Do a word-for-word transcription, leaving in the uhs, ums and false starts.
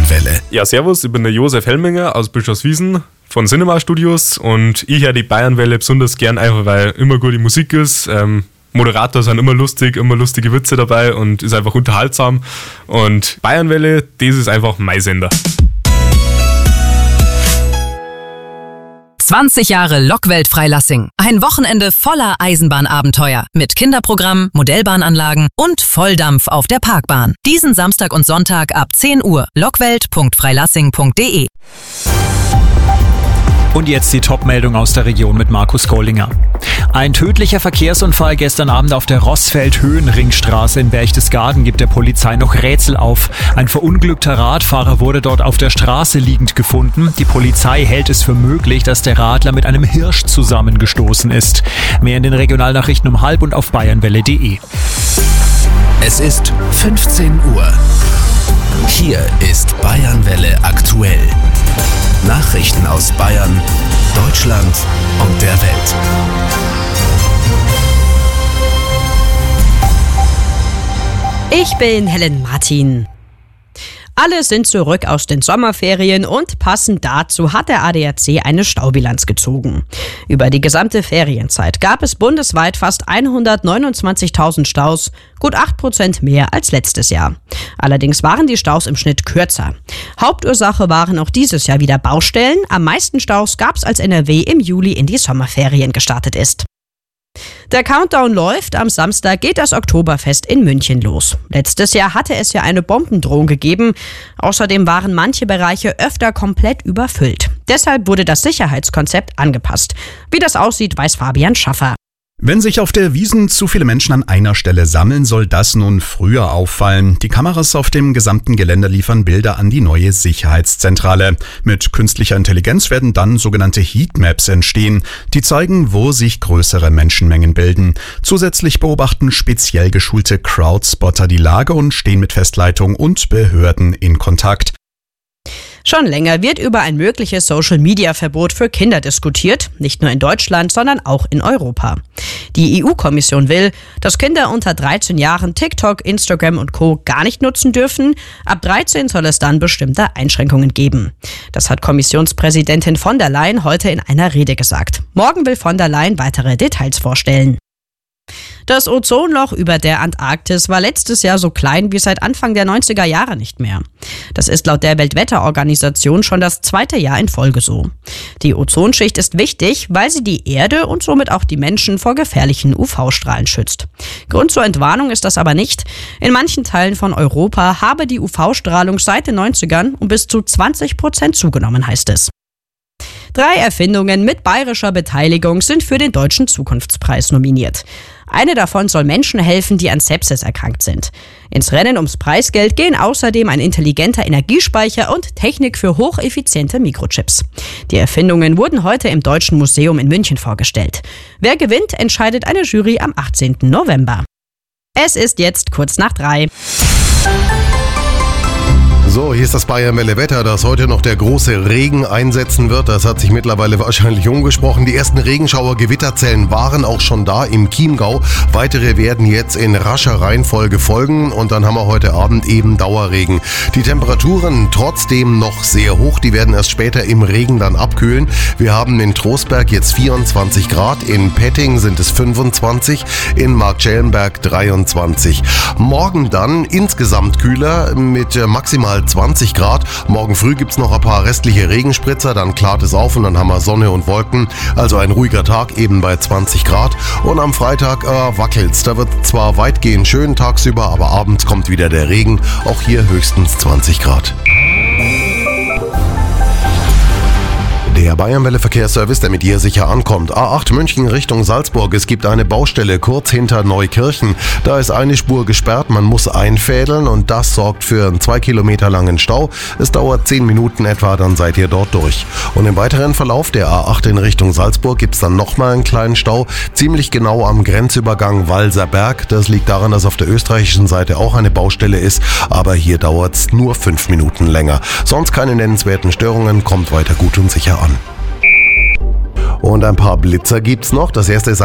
Bayernwelle. Ja, servus, ich bin der Josef Helminger aus Bischofswiesen von Cinema Studios und ich höre die Bayernwelle besonders gern, einfach weil immer gute Musik ist. Ähm, Moderator sind immer lustig, immer lustige Witze dabei und ist einfach unterhaltsam. Und Bayernwelle, das ist einfach mein Sender. zwanzig Jahre Lokwelt Freilassing. Ein Wochenende voller Eisenbahnabenteuer mit Kinderprogramm, Modellbahnanlagen und Volldampf auf der Parkbahn. Diesen Samstag und Sonntag ab zehn Uhr. lockwelt punkt freilassing punkt de. Und jetzt die Top-Meldung aus der Region mit Markus Gollinger. Ein tödlicher Verkehrsunfall gestern Abend auf der Rossfeld-Höhenringstraße in Berchtesgaden gibt der Polizei noch Rätsel auf. Ein verunglückter Radfahrer wurde dort auf der Straße liegend gefunden. Die Polizei hält es für möglich, dass der Radler mit einem Hirsch zusammengestoßen ist. Mehr in den Regionalnachrichten um halb und auf bayernwelle punkt de. Es ist fünfzehn Uhr. Hier ist Bayernwelle aktuell. Nachrichten aus Bayern, Deutschland und der Welt. Ich bin Helen Martin. Alle sind zurück aus den Sommerferien und passend dazu hat der A D A C eine Staubilanz gezogen. Über die gesamte Ferienzeit gab es bundesweit fast hundertneunundzwanzigtausend Staus, gut acht Prozent mehr als letztes Jahr. Allerdings waren die Staus im Schnitt kürzer. Hauptursache waren auch dieses Jahr wieder Baustellen. Am meisten Staus gab es, als N R W im Juli in die Sommerferien gestartet ist. Der Countdown läuft, am Samstag geht das Oktoberfest in München los. Letztes Jahr hatte es ja eine Bombendrohung gegeben. Außerdem waren manche Bereiche öfter komplett überfüllt. Deshalb wurde das Sicherheitskonzept angepasst. Wie das aussieht, weiß Fabian Schaffer. Wenn sich auf der Wiesn zu viele Menschen an einer Stelle sammeln, soll das nun früher auffallen. Die Kameras auf dem gesamten Gelände liefern Bilder an die neue Sicherheitszentrale. Mit künstlicher Intelligenz werden dann sogenannte Heatmaps entstehen, die zeigen, wo sich größere Menschenmengen bilden. Zusätzlich beobachten speziell geschulte Crowdspotter die Lage und stehen mit Festleitung und Behörden in Kontakt. Schon länger wird über ein mögliches Social-Media-Verbot für Kinder diskutiert, nicht nur in Deutschland, sondern auch in Europa. Die E U-Kommission will, dass Kinder unter dreizehn Jahren TikTok, Instagram und Co. gar nicht nutzen dürfen. Ab dreizehn soll es dann bestimmte Einschränkungen geben. Das hat Kommissionspräsidentin von der Leyen heute in einer Rede gesagt. Morgen will von der Leyen weitere Details vorstellen. Das Ozonloch über der Antarktis war letztes Jahr so klein wie seit Anfang der neunziger Jahre nicht mehr. Das ist laut der Weltwetterorganisation schon das zweite Jahr in Folge so. Die Ozonschicht ist wichtig, weil sie die Erde und somit auch die Menschen vor gefährlichen U V-Strahlen schützt. Grund zur Entwarnung ist das aber nicht. In manchen Teilen von Europa habe die U V-Strahlung seit den neunzigern um bis zu zwanzig Prozent zugenommen, heißt es. Drei Erfindungen mit bayerischer Beteiligung sind für den Deutschen Zukunftspreis nominiert. Eine davon soll Menschen helfen, die an Sepsis erkrankt sind. Ins Rennen ums Preisgeld gehen außerdem ein intelligenter Energiespeicher und Technik für hocheffiziente Mikrochips. Die Erfindungen wurden heute im Deutschen Museum in München vorgestellt. Wer gewinnt, entscheidet eine Jury am achtzehnten November. Es ist jetzt kurz nach drei. So, hier ist das Bayernwelle Wetter, dass heute noch der große Regen einsetzen wird. Das hat sich mittlerweile wahrscheinlich umgesprochen. Die ersten Regenschauer, Gewitterzellen waren auch schon da im Chiemgau. Weitere werden jetzt in rascher Reihenfolge folgen und dann haben wir heute Abend eben Dauerregen. Die Temperaturen trotzdem noch sehr hoch, die werden erst später im Regen dann abkühlen. Wir haben in Trostberg jetzt vierundzwanzig Grad, in Petting sind es fünfundzwanzig, in Marktschellenberg dreiundzwanzig. Morgen dann insgesamt kühler mit maximal zwanzig Grad. Morgen früh gibt es noch ein paar restliche Regenspritzer, dann klart es auf und dann haben wir Sonne und Wolken. Also ein ruhiger Tag eben bei zwanzig Grad. Und am Freitag äh, wackelt's. Da wird zwar weitgehend schön tagsüber, aber abends kommt wieder der Regen. Auch hier höchstens zwanzig Grad. Der Bayernwelle-Verkehrsservice, der mit dir sicher ankommt. A acht München Richtung Salzburg. Es gibt eine Baustelle kurz hinter Neukirchen. Da ist eine Spur gesperrt, man muss einfädeln und das sorgt für einen zwei Kilometer langen Stau. Es dauert zehn Minuten etwa, dann seid ihr dort durch. Und im weiteren Verlauf der A acht in Richtung Salzburg gibt es dann nochmal einen kleinen Stau, ziemlich genau am Grenzübergang Walser Berg. Das liegt daran, dass auf der österreichischen Seite auch eine Baustelle ist, aber hier dauert es nur fünf Minuten länger. Sonst keine nennenswerten Störungen, kommt weiter gut und sicher an. Und ein paar Blitzer gibt's noch. Das erste ist